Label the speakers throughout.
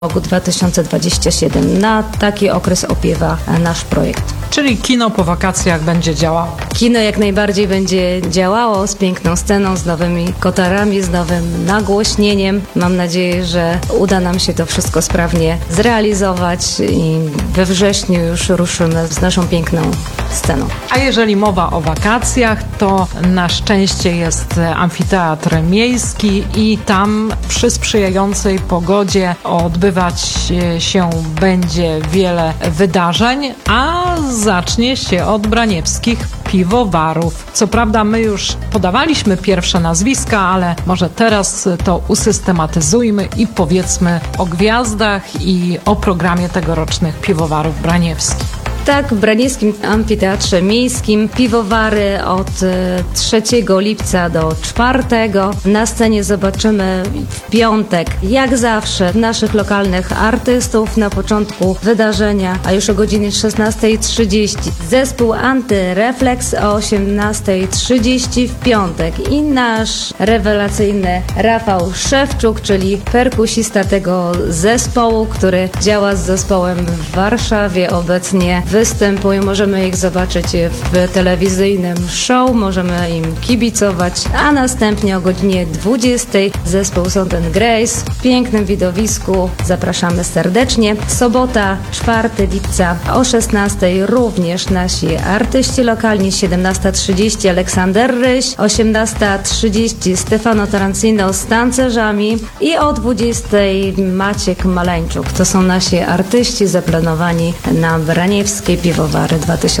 Speaker 1: roku 2027. Na taki okres opiewa nasz projekt.
Speaker 2: Czyli kino po wakacjach będzie działało.
Speaker 1: Kino jak najbardziej będzie działało z piękną sceną, z nowymi kotarami, z nowym nagłośnieniem. Mam nadzieję, że uda nam się to wszystko sprawnie zrealizować i we wrześniu już ruszymy z naszą piękną sceną.
Speaker 2: A jeżeli mowa o wakacjach, to na szczęście jest amfiteatr miejski i tam przy sprzyjającej pogodzie odbywać się będzie wiele wydarzeń, a zacznie się od braniewskich piwowarów. Co prawda my już podawaliśmy pierwsze nazwiska, ale może teraz to usystematyzujmy i powiedzmy o gwiazdach i o programie tegorocznych piwowarów braniewskich.
Speaker 1: Tak, w Braniewskim Amfiteatrze Miejskim piwowary od 3 lipca do 4. Na scenie zobaczymy w piątek, jak zawsze, naszych lokalnych artystów. Na początku wydarzenia, a już o godzinie 16:30 zespół Antyrefleks, o 18:30 w piątek i nasz rewelacyjny Rafał Szewczuk, czyli perkusista tego zespołu, który działa z zespołem w Warszawie obecnie. Występują, możemy ich zobaczyć w telewizyjnym show, możemy im kibicować, a następnie o godzinie 20 zespół Sound & Grace w pięknym widowisku. Zapraszamy serdecznie. Sobota, 4 lipca o 16 również nasi artyści lokalni, 17:30 Aleksander Ryś, 18:30 Stefano Tarancino z tancerzami i o 20 Maciek Maleńczuk. To są nasi artyści zaplanowani na Braniewskie Piwowary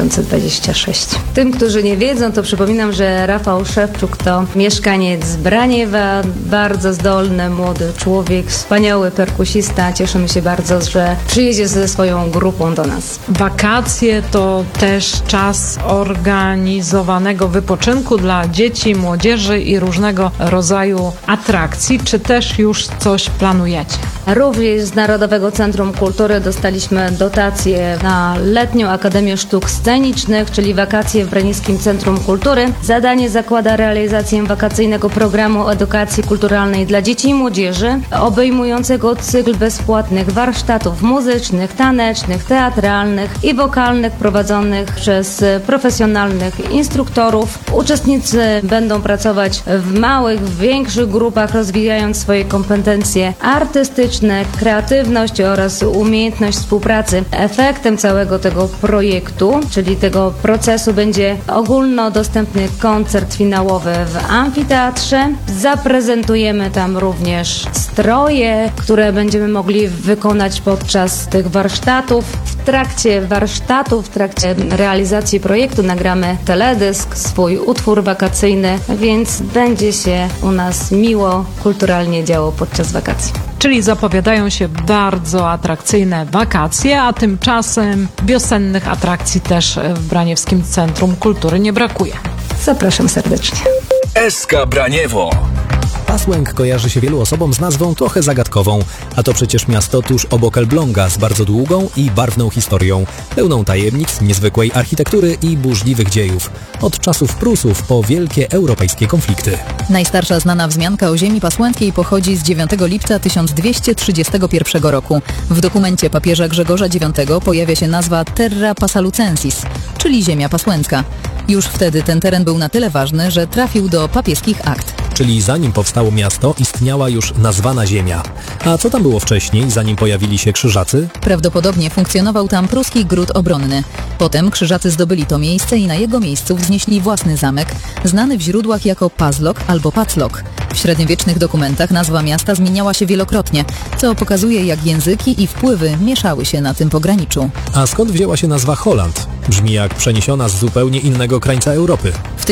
Speaker 1: 2026. Tym, którzy nie wiedzą, to przypominam, że Rafał Szewczuk to mieszkaniec Braniewa, bardzo zdolny, młody człowiek, wspaniały perkusista. Cieszymy się bardzo, że przyjedzie ze swoją grupą do nas.
Speaker 2: Wakacje to też czas organizowanego wypoczynku dla dzieci, młodzieży i różnego rodzaju atrakcji. Czy też już coś planujecie?
Speaker 1: Również z Narodowego Centrum Kultury dostaliśmy dotację na letnią Akademię Sztuk Scenicznych, czyli wakacje w Braniewskim Centrum Kultury. Zadanie zakłada realizację wakacyjnego programu edukacji kulturalnej dla dzieci i młodzieży, obejmującego cykl bezpłatnych warsztatów muzycznych, tanecznych, teatralnych i wokalnych prowadzonych przez profesjonalnych instruktorów. Uczestnicy będą pracować w małych, większych grupach, rozwijając swoje kompetencje artystyczne, kreatywność oraz umiejętność współpracy. Efektem całego tego projektu, czyli tego procesu, będzie ogólnodostępny koncert finałowy w amfiteatrze. Zaprezentujemy tam również stroje, które będziemy mogli wykonać podczas tych warsztatów. W trakcie warsztatów, w trakcie realizacji projektu nagramy teledysk, swój utwór wakacyjny, więc będzie się u nas miło, kulturalnie działo podczas wakacji.
Speaker 2: Czyli zapowiadają się bardzo atrakcyjne wakacje, a tymczasem wiosennych atrakcji też w Braniewskim Centrum Kultury nie brakuje.
Speaker 1: Zapraszam serdecznie.
Speaker 3: SK Braniewo.
Speaker 4: Pasłęk kojarzy się wielu osobom z nazwą trochę zagadkową, a to przecież miasto tuż obok Elbląga z bardzo długą i barwną historią, pełną tajemnic, niezwykłej architektury i burzliwych dziejów. Od czasów Prusów po wielkie europejskie konflikty.
Speaker 5: Najstarsza znana wzmianka o ziemi pasłęckiej pochodzi z 9 lipca 1231 roku. W dokumencie papieża Grzegorza IX pojawia się nazwa Terra Passalucensis, czyli ziemia pasłęcka. Już wtedy ten teren był na tyle ważny, że trafił do papieskich akt.
Speaker 4: Czyli zanim powstało miasto, istniała już nazwana ziemia. A co tam było wcześniej, zanim pojawili się krzyżacy?
Speaker 5: Prawdopodobnie funkcjonował tam pruski gród obronny. Potem krzyżacy zdobyli to miejsce i na jego miejscu wznieśli własny zamek, znany w źródłach jako Pazlok albo Paclok. W średniowiecznych dokumentach nazwa miasta zmieniała się wielokrotnie, co pokazuje, jak języki i wpływy mieszały się na tym pograniczu.
Speaker 4: A skąd wzięła się nazwa Holland? Brzmi jak przeniesiona z zupełnie innego krańca Europy.
Speaker 5: W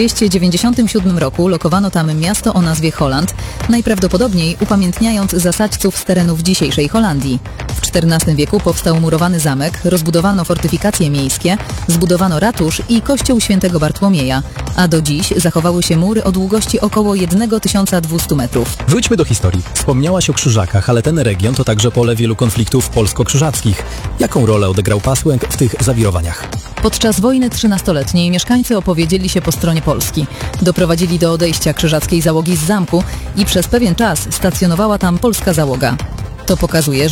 Speaker 5: 1297 roku lokowano tam miasto o nazwie Holland, najprawdopodobniej upamiętniając zasadźców z terenów dzisiejszej Holandii. W XIV wieku powstał murowany zamek, rozbudowano fortyfikacje miejskie, zbudowano ratusz i kościół świętego Bartłomieja, a do dziś zachowały się mury o długości około 1200 metrów.
Speaker 4: Wróćmy do historii. Wspomniałaś o Krzyżakach, ale ten region to także pole wielu konfliktów polsko-krzyżackich. Jaką rolę odegrał Pasłęk w tych zawirowaniach?
Speaker 5: Podczas wojny 13-letniej mieszkańcy opowiedzieli się po stronie Polski. Doprowadzili do odejścia krzyżackiej załogi z zamku i przez pewien czas stacjonowała tam polska załoga. To pokazuje,